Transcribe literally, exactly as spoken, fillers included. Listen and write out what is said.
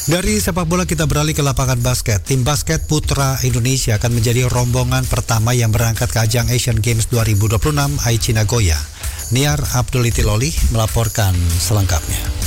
Dari sepak bola kita beralih ke lapangan basket. Tim basket putra Indonesia akan menjadi rombongan pertama yang berangkat ke ajang Asian Games dua ribu dua puluh enam Aichi Nagoya. Niar Abduliti Loli melaporkan selengkapnya.